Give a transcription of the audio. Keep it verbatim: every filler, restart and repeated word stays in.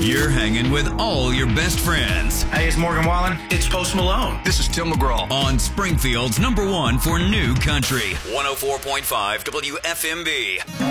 You're hanging with all your best friends. Hey, it's Morgan Wallen. It's Post Malone. This is Tim McGraw. On Springfield's number one for new country. one oh four point five W F M B.